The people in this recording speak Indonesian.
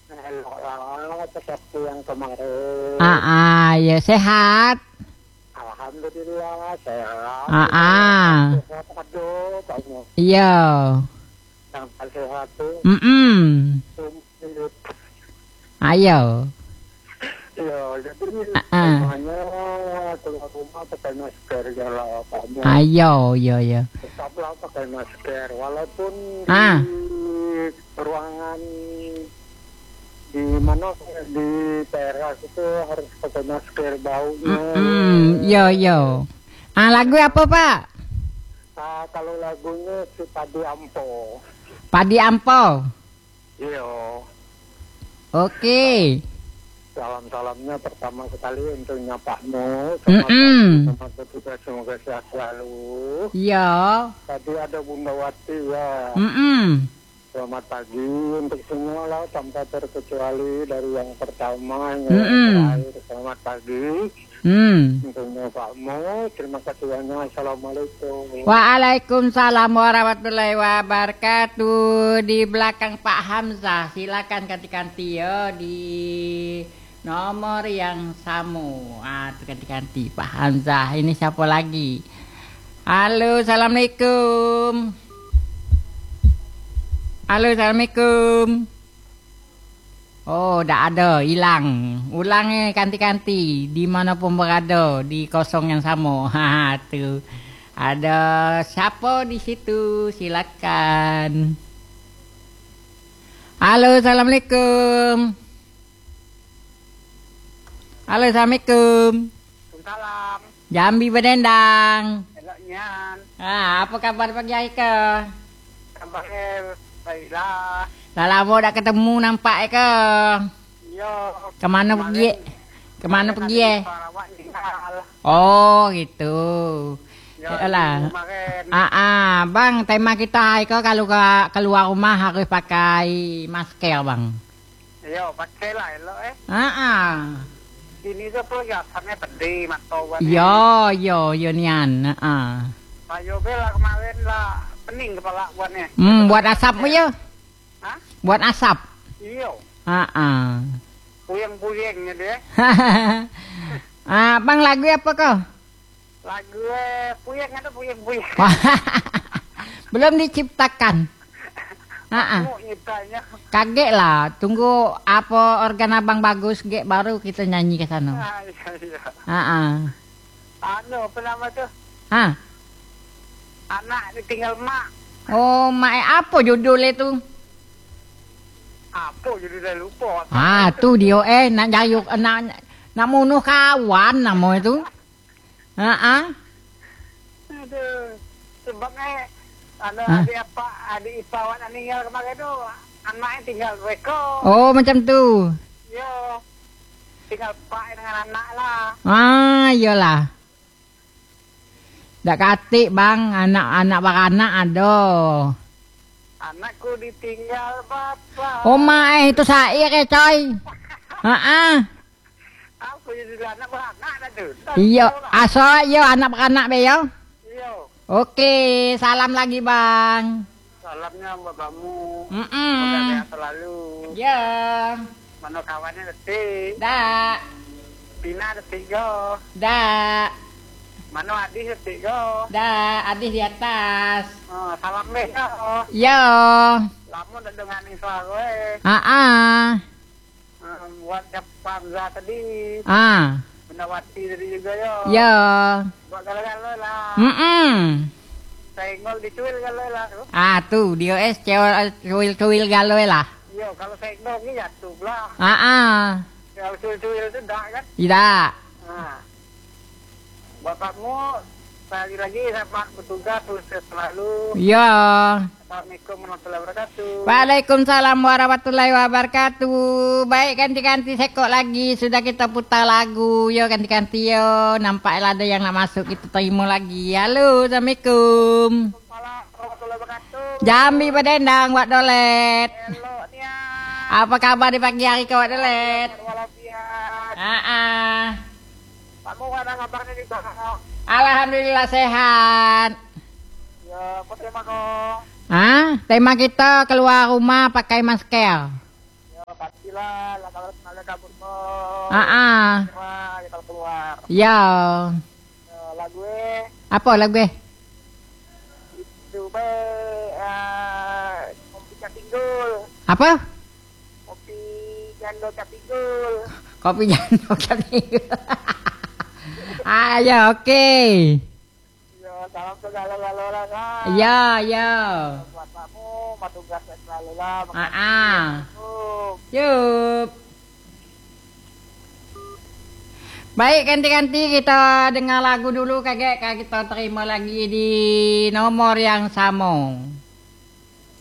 Elok lah seperti yang kemarin. Ya sehat. Alhamdulillah sehat. Sehat. Aduh, kamu Iya. sampai sehat tuh. Ayo. Ya, jadi semuanya keluar rumah pakai masker ya lah kamu. Ayo, iya. Tetaplah pakai masker walaupun di ruangan di mana di teras itu harus pakai masker baunya. Yo. Lagu apa, Pak? Kalau lagunya si Padi Ampo. Padi Ampo. Iya. Oke. Salam-salamnya pertama sekali untuk nyapakmu. Sama petugas semoga sehat selalu. Iya. Tadi ada Bunda Wati ya. Selamat pagi untuk semua lah tanpa terkecuali dari yang pertama yang terakhir. Selamat pagi. Untuk nyapakmu. Terima kasih banyak. Assalamualaikum. Waalaikumsalam warahmatullahi wabarakatuh. Di belakang Pak Hamzah, silakan ganti-ganti ya di nomor yang sama. Ganti-ganti Pak Hamzah. Ini siapa lagi? Halo, assalamualaikum. Halo, assalamualaikum. Oh, tidak ada, hilang. Ulangnya ganti-ganti, dimanapun berada, di kosong yang sama. Tuh. Ada siapa di situ? Silakan. Halo, assalamualaikum. Halo, assalamualaikum. Salam. Jambi Bedendang. Eloknya. Apa kabar pagi hari ke? Kabarnya baiklah. Dah lama dah ketemu nampak ke? Iya. Kemana pergi? Kemana pergi? Sarawak tinggal. Oh, gitu. Yalah. Bang, tema kita hari ke kalau keluar rumah harus pakai masker, Bang. Iya, pakai lah elok Ini tuh perhiasannya pedih matowan. Yo nian. Ayo bela kemarin lah pening kepala buatnya. Buat asap ya? Hah? Buat asap. Iya. Puyeng-puyengnya dia. Bang, lagu apa kau? Lagu puyeng ada puyeng-puyeng. Belum diciptakan. Nyiptanya. Kaget lah, tunggu apa organ abang bagus, baru kita nyanyi ke sana. Iya. Apa nama tuh? Anak ditinggal mak. Oh, mak apa judulnya tuh? Apa judulnya lupa. Tuh dia nak jayuk nak munuh kawan nama itu. Aduh, sebabnya adik ipawat meninggal kemarin itu anaknya tinggal mereka. Oh, macam tu. Yo, tinggal pak dengan anak lah. Iyalah. Dak katik bang, anak beranak ada. Anakku ditinggal bapak. Oh mak itu sair coy. Aku jadi anak beranak dah tu. Iya, asal anak beranak be yo. Iya. Oke, salam lagi bang. Salamnya bapakmu. Semoga sehat selalu. Ya. Mana kawannya detik. Dak. Pina detik go. Dak. Mana Adis detik go. Dak, Adis di atas. Salam deh go. Yo. Lama udah dengerin suara gue. Buat siapa Hamzah tadi. Bunda Wati tadi juga yo. Yo. Buat galau-galau lah. Senggol dicuil galau lah. Tuh dia cuil galau lah. Iya, kalau senggol ini jatuh lah. Kalau cuil-cuil itu dak kan? Tidak. Bapakmu sekali lagi selamat bertugas sukses selalu. Iya. Assalamualaikum warahmatullahi wabarakatuh. Waalaikumsalam warahmatullahi wabarakatuh. Baik, ganti-ganti sekok lagi. Sudah kita putar lagu. Yo, ganti-ganti yo. Nampaklah ada yang nak masuk. Kita terima lagi. Halo, assalamualaikum. Waalaikumsalam warahmatullahi wabarakatuh. Jambi Bedendang, Wak Dolet. Eloknya. Apa kabar di pagi hari ke Wak Dolet? Walafiat. Kamu ada kabarnya di Bangkok? Alhamdulillah sehat. Ya, apa tema kok? Tema kita keluar rumah pakai masker. Ya, pasti Bilang kalau sengaja kabur mau. Kita keluar. Ya. Lagu apa lagu itu kopi Capinggul. Apa? Kopi Jando Capinggul. Kopi Jando Capinggul. Ya oke. Ya, salam segala orang. Ya. Buat kamu, matugas selalu lah. Yup. Baik, ganti-ganti kita dengar lagu dulu kakek, kita terima lagi di nomor yang sama.